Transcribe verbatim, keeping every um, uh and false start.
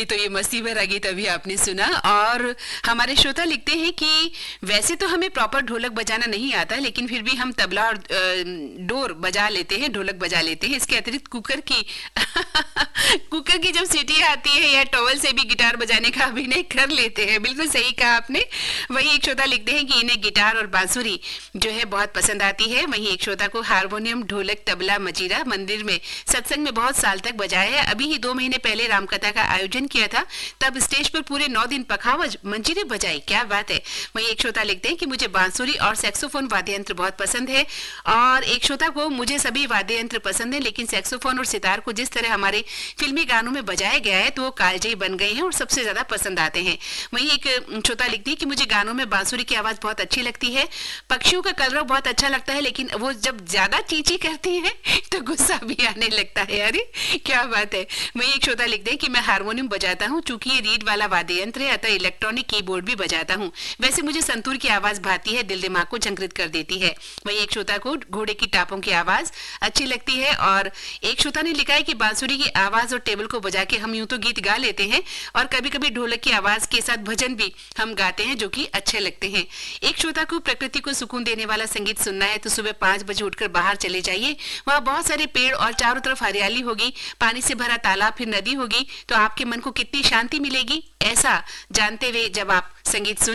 चलिए, तो ये मस्ती भरा गीत अभी आपने सुना। और हमारे श्रोता लिखते हैं कि वैसे तो हमें प्रॉपर ढोलक बजाना नहीं आता, लेकिन फिर भी हम तबला और डोर बजा लेते हैं, ढोलक बजा लेते हैं। इसके अतिरिक्त कुकर की कुकर की जब सीटी आती है या टॉवल से भी गिटार बजाने का अभिनय कर लेते हैं। बिल्कुल सही कहा आपने। वही एक श्रोता लिखते हैं कि इन्हें गिटार और बांसुरी जो है बहुत पसंद आती है। वहीं एक श्रोता को हारमोनियम, ढोलक, तबला, मजीरा मंदिर में सत्संग में बहुत साल तक बजाया है। अभी ही दो महीने पहले रामकथा का आयोजन किया था, तब स्टेज पर पूरे नौ दिन पखावज मंजीरे बजाई। क्या बात है। वहीं एक श्रोता लिखते हैं कि मुझे बांसुरी और सैक्सोफोन वाद्य यंत्र बहुत पसंद है। और एक श्रोता को मुझे सभी वाद्य यंत्र पसंद है, लेकिन सैक्सोफोन और सितार को जिस तरह हमारे फिल्मी गानों में बजाया गया है तो वो कालजयी बन गए हैं और सबसे ज्यादा पसंद आते हैं। वहीं एक श्रोता लिखती है कि मुझे गानों में बांसुरी की आवाज बहुत अच्छी लगती है। पक्षियों का कलरव बहुत अच्छा लगता है, लेकिन वो जब ज्यादा चींची करती हैं तो गुस्सा भी आने लगता है। अरे क्या बात है। वहीं एक श्रोता लिखते हैं कि मैं हारमोनियम बजाता हूँ, चूंकि ये रीड वाला वाद्य यंत्र है अतः इलेक्ट्रॉनिक कीबोर्ड भी बजाता हूँ। वैसे मुझे संतूर की आवाज भाती है, दिल दिमाग को झंकृत कर देती है। वहीं एक श्रोता को घोड़े की टापों की आवाज अच्छी लगती है। और एक श्रोता ने लिखा है कि बांसुरी की आवाज और टेबल को बजा के हम यूं तो गीत गा लेते हैं और कभी कभी ढोलक की आवाज के साथ भजन भी हम गाते हैं, जो कि अच्छे लगते हैं। एक श्रोता को प्रकृति को सुकून देने वाला संगीत सुनना है तो सुबह पांच बजे उठकर बाहर चले जाइए। वहाँ बहुत सारे पेड़ और चारों तरफ हरियाली होगी, पानी से भरा तालाब, फिर नदी होगी, तो आपके मन को कितनी शांति मिलेगी। ऐसा जानते हुए जब आप संगीत सुन